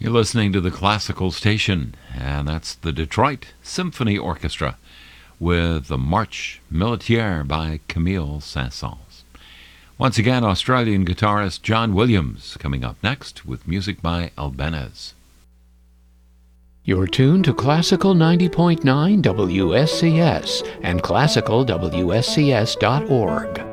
You're listening to the Classical Station, and that's the Detroit Symphony Orchestra with the Marche Militaire by Camille Saint-Saëns. Once again, Australian guitarist John Williams coming up next with music by Albanese. You're tuned to Classical 90.9 WSCS and classicalwscs.org.